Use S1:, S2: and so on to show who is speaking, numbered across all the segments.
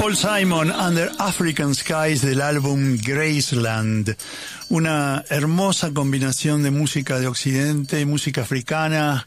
S1: Paul Simon, Under African Skies, del álbum Graceland. Una hermosa combinación de música de Occidente, música africana,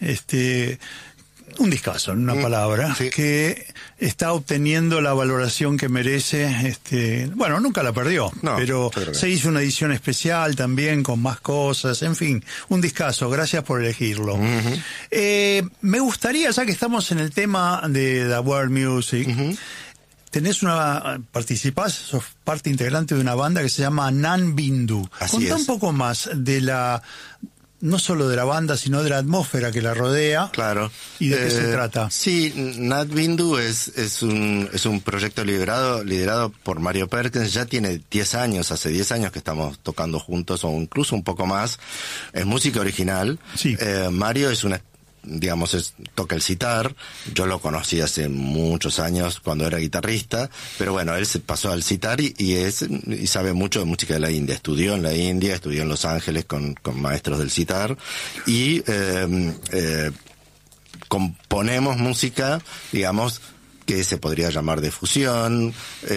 S1: un discazo, en una palabra, sí, que está obteniendo la valoración que merece. Bueno, nunca la perdió, no, pero se hizo una edición especial también con más cosas, en fin, un discazo. Gracias por elegirlo. Me gustaría, ya que estamos en el tema de The World Music, participás, sos parte integrante de una banda que se llama Nan Bindu. Contá un poco más de no solo de la banda, sino de la atmósfera que la rodea.
S2: Claro.
S1: ¿Y de qué se trata?
S2: Sí, Nan Bindu es un proyecto liderado por Mario Perkins. Ya tiene 10 años, hace 10 años que estamos tocando juntos, o incluso un poco más. Es música original. Sí. Mario toca el sitar. Yo lo conocí hace muchos años cuando era guitarrista, pero bueno, él se pasó al sitar y sabe mucho de música de la India. Estudió en la India, estudió en Los Ángeles con maestros del sitar y componemos música, que se podría llamar de fusión.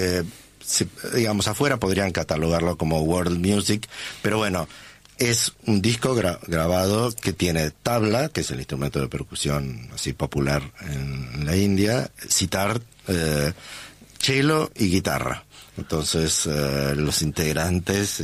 S2: Afuera podrían catalogarlo como world music, pero bueno, es un disco grabado que tiene tabla, que es el instrumento de percusión así popular en la India, sitar, cello y guitarra. Entonces, los integrantes,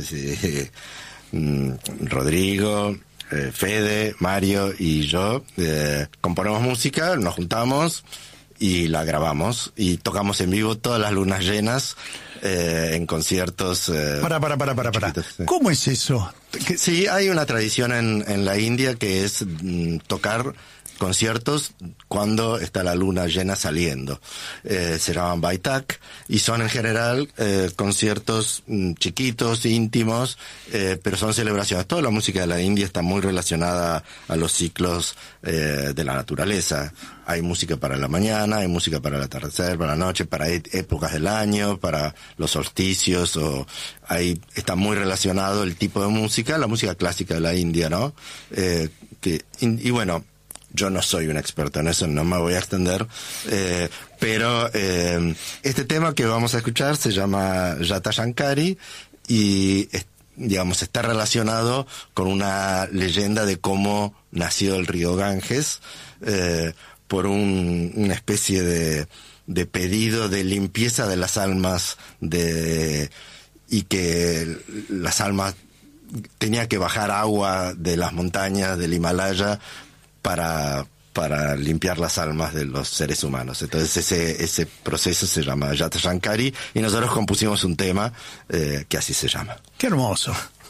S2: Rodrigo, Fede, Mario y yo, componemos música, nos juntamos y la grabamos y tocamos en vivo todas las lunas llenas, en conciertos.
S1: Para. ¿Cómo es eso?
S2: Sí, hay una tradición en la India que es tocar conciertos cuando está la luna llena saliendo. Se llaman Baitak y son en general conciertos chiquitos, íntimos, pero son celebraciones. Toda la música de la India está muy relacionada a los ciclos de la naturaleza. Hay música para la mañana, hay música para el atardecer, para la noche, para épocas del año, para los solsticios, está muy relacionado el tipo de música, la música clásica de la India, ¿no? Y bueno, yo no soy un experto en eso, no me voy a extender, pero este tema que vamos a escuchar se llama Jata Shankari y está relacionado con una leyenda de cómo nació el río Ganges, por una especie de pedido de limpieza de las almas, y que las almas tenía que bajar agua de las montañas del Himalaya para limpiar las almas de los seres humanos. Entonces ese proceso se llama Jata Shankari y nosotros compusimos un tema que así se llama.
S1: ¡Qué hermoso!